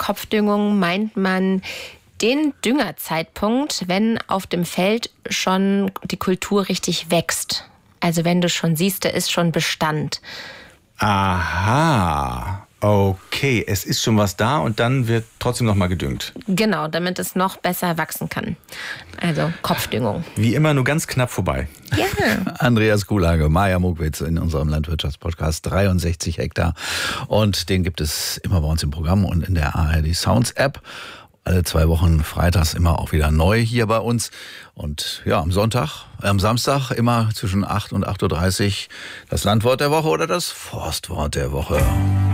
Kopfdüngung meint man den Düngerzeitpunkt, wenn auf dem Feld schon die Kultur richtig wächst. Also wenn du schon siehst, da ist schon Bestand. Aha, okay, es ist schon was da und dann wird trotzdem nochmal gedüngt. Genau, damit es noch besser wachsen kann. Also Kopfdüngung. Wie immer nur ganz knapp vorbei. Ja. Andreas Kuhlage, Maja Mokwitz in unserem Landwirtschaftspodcast 63 Hektar. Und den gibt es immer bei uns im Programm und in der ARD Sounds App. Alle 2 Wochen freitags immer auch wieder neu hier bei uns. Und ja, am Samstag immer zwischen 8 und 8.30 Uhr das Landwort der Woche oder das Forstwort der Woche.